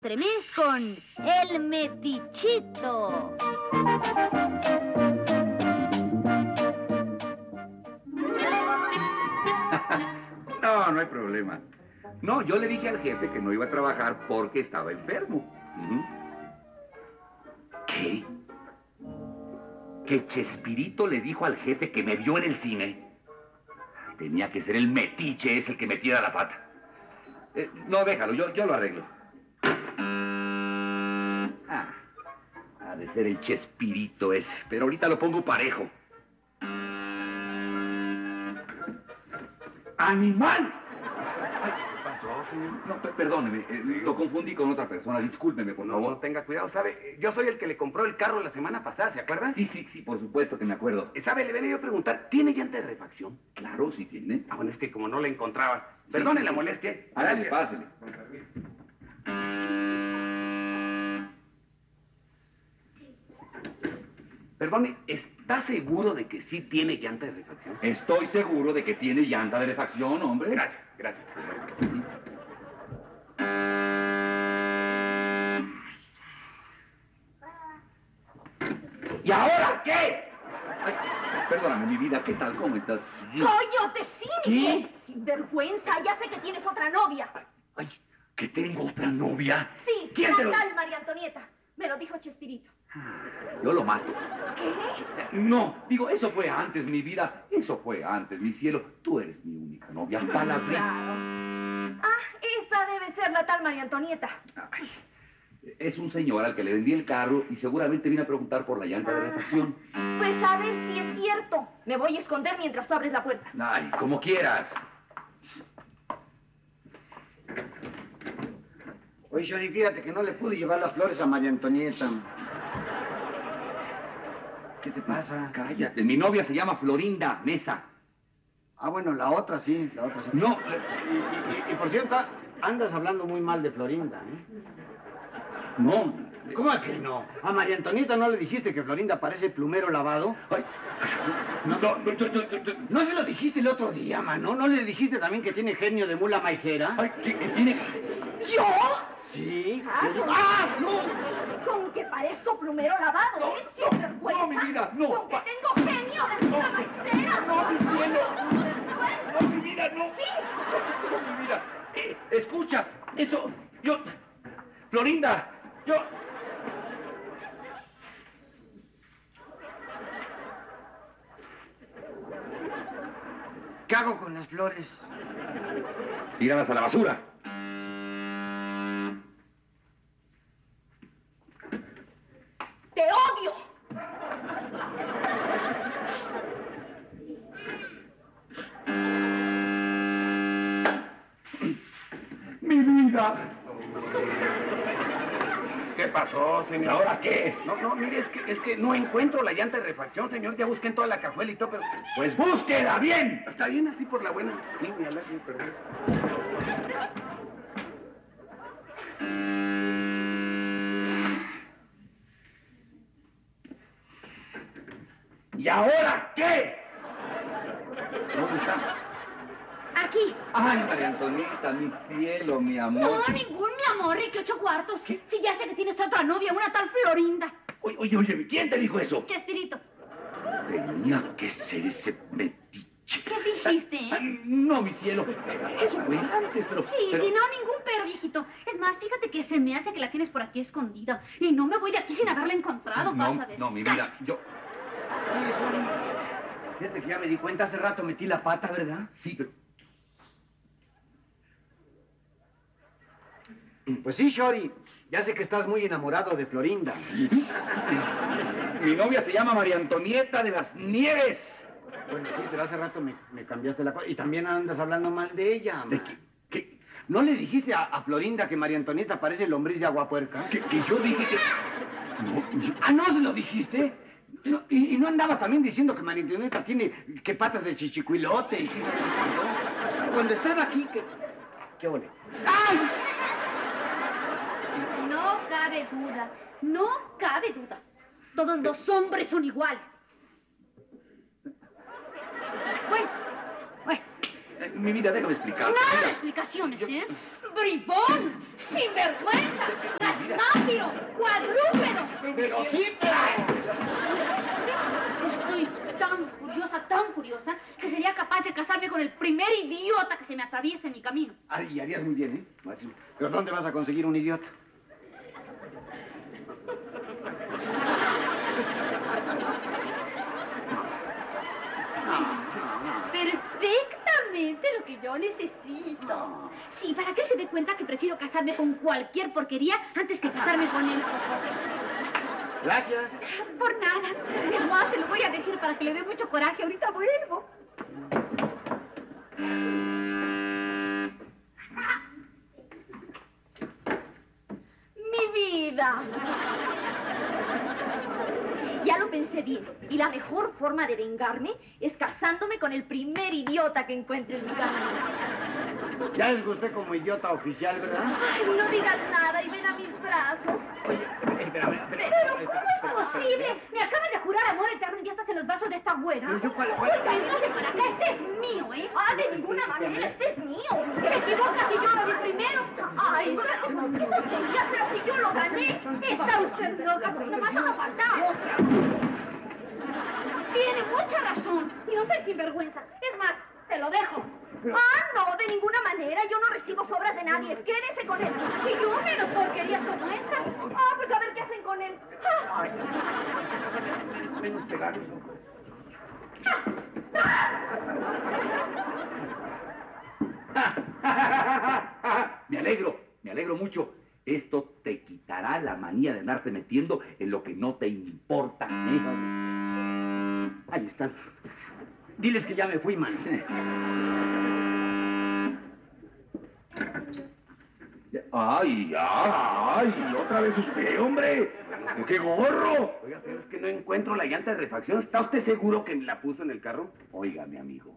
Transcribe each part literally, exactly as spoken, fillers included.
Entremés con el metichito. No, no hay problema. No, yo le dije al jefe que no iba a trabajar porque estaba enfermo. Uh-huh. ¿Qué? ¿Que Chespirito le dijo al jefe que me vio en el cine? Tenía que ser el metiche ese el que metiera la pata. Eh, no, déjalo, yo, yo lo arreglo. Ah, ha de ser el Chespirito ese, pero ahorita lo pongo parejo. ¡Animal! Ay, ¿qué pasó, señor? No, perdóneme, eh, lo confundí con otra persona. Discúlpeme, por favor. No, no, tenga cuidado, ¿sabe? Yo soy el que le compró el carro la semana pasada, ¿se acuerda? Sí, sí, sí, por supuesto que me acuerdo. ¿Sabe? Le venía yo a preguntar, ¿tiene llanta de refacción? Claro, sí tiene. Ah, bueno, es que como no la encontraba. Perdone sí, la sí. molestia. Hágale, pásele. Perdone, ¿está seguro de que sí tiene llanta de refacción? Estoy seguro de que tiene llanta de refacción, hombre. Gracias, gracias. ¿Y ahora qué? Ay, perdóname, mi vida, ¿qué tal? ¿Cómo estás? ¡Coyote, sí, Miguel! ¿Qué? Sin vergüenza, ya sé que tienes otra novia. Ay, ¿que tengo otra novia? Sí, ¿Quién la te lo...? tal María Antonieta. Me lo dijo Chespirito. Yo lo mato. ¿Qué? No, digo, eso fue antes, mi vida. Eso fue antes, mi cielo. Tú eres mi única novia. Palabrita. Claro. Ah, esa debe ser la tal María Antonieta. Ay, es un señor al que le vendí el carro y seguramente vine a preguntar por la llanta de refacción. Pues a ver si es cierto. Me voy a esconder mientras tú abres la puerta. Ay, como quieras. Oye, Shori, fíjate que no le pude llevar las flores a María Antonieta. ¿Qué te pasa? Cállate, mi novia se llama Florinda Mesa. Ah, bueno, la otra sí, la otra sí. No, Y, y- y, por cierto, andas hablando muy mal de Florinda, ¿eh? no. ¿Cómo que no? ¿A María Antonieta no le dijiste que Florinda parece plumero lavado? Ay, no, no, no, no, no, no. ¿No se lo dijiste el otro día, mano? ¿No le dijiste también que tiene genio de mula maicera? Ay, que, que tiene... ¿Yo? Sí. Ah, Yo- no. ¡Ah, no! Con que parezco plumero lavado, No, ¿eh? no, Sin vergüenza. no, mi vida, no. Con que tengo genio de una maicera. no, mi cielo. Sin vergüenza. No, mi vida, no. Sí. No, mi vida. Eh, escucha, eso... Yo... Florinda, yo... ¿Qué hago con las flores? Tíralas a la basura. ¡Te odio! Mi vida. ¿Qué pasó, ¿Y señor? ahora qué? No, no, mire, es que, es que no encuentro la llanta de refacción, señor. Ya busqué en toda la cajuela y todo, pero... Pues búsquela bien. Está bien así por la buena. Sí, mi alá, sí, perdón. ¿Y ahora qué? ¿Dónde está? Aquí. Ay, María Antonieta, mi cielo, mi amor. No, ningún mi amor, y que ocho cuartos. Si ya sé que tienes otra novia, una tal Florinda. Oye, oye, oye, ¿quién te dijo eso? Chespirito. Tenía que ser ese metiche. ¿Qué dijiste? Ay, no, mi cielo. Eso fue antes, pero... Sí, pero- si no, ningún pero, viejito. Es más, fíjate que se me hace que la tienes por aquí escondida. Y no me voy de aquí sin haberla encontrado, No, vas a ver. no, mi vida, yo... Oye, Shori, fíjate que ya me di cuenta, hace rato metí la pata, ¿verdad? Sí, pero... Pues sí, Shori, ya sé que estás muy enamorado de Florinda. Mi novia se llama María Antonieta de las Nieves. Bueno, sí, pero hace rato me, me cambiaste la cosa. Y también andas hablando mal de ella. ¿De ma. qué? ¿Qué? ¿No le dijiste a, a Florinda que María Antonieta parece lombriz de agua puerca? ¿Que, que yo dije que... No, yo... Ah, ¿no se lo dijiste? No, y, y no andabas también diciendo que María Antonieta tiene que patas de chichicuilote y qué sabe qué tanto? Cuando estaba aquí, que... ¿Qué ole? ¡Ay! No cabe duda, no cabe duda. Todos los hombres son iguales. Bueno, bueno, mi vida, déjame explicar. Nada de Mira, explicaciones, yo- ¿eh? ¡Bribón! ¡Sinvergüenza! ¡Gastáfilo! ¡Cuadrúpedo! Pero sí, pero... Estoy tan furiosa, tan furiosa, que sería capaz de casarme con el primer idiota que se me atraviese en mi camino. Ay, harías muy bien, ¿eh? Martín. ¿Pero dónde vas a conseguir un idiota? Perfectamente lo que yo necesito. Sí, para que él se dé cuenta que prefiero casarme con cualquier porquería antes que casarme con él. Gracias. Por nada. Es más, se lo voy a decir para que le dé mucho coraje. Ahorita vuelvo. Mi vida. Ya lo pensé bien. Y la mejor forma de vengarme es casándome con el primer idiota que encuentre en mi camino. Ya es usted como idiota oficial, ¿verdad? Ay, no digas nada y ven a mis brazos. Oye, espérame, espérame. Pero, ¿cómo es posible? Me acabas de jurar amor eterno y ya estás en los brazos de esta güera. Pero yo, ¿cuál- cuál- Oiga, véngase para acá. Este es mío, ¿eh? Ah, de ninguna manera, este es mío. Se equivoca si yo lo vi primero. Ay, gracias por qué tonterías, pero si yo lo gané. Está usted loca, no más haga faltar. Tiene mucha razón. Y no soy sinvergüenza. Es más, se lo dejo. Ah, no, de ninguna manera. Yo no recibo sobras de nadie. Quédese con él. Y yo menos porquerías como esta. Ah, pues a ver qué hacen con él. Ah. Menos pegar. Me alegro, me alegro mucho. Esto te quitará la manía de andarte metiendo en lo que no te importa, ¿eh? Ahí están. Diles que ya me fui, man. ¡Ay, ay! ¡Otra vez usted, hombre! ¡Qué gorro! Oiga, señor, es que no encuentro la llanta de refacción. ¿Está usted seguro que la puso en el carro? Oiga, mi amigo.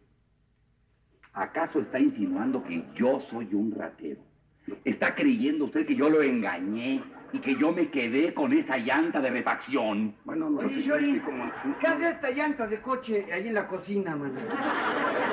¿Acaso está insinuando que yo soy un ratero? ¿Está creyendo usted que yo lo engañé y que yo me quedé con esa llanta de refacción? Bueno, no Oye, sé, Shori, es que como... ¿qué hace esta llanta de coche ahí en la cocina, man?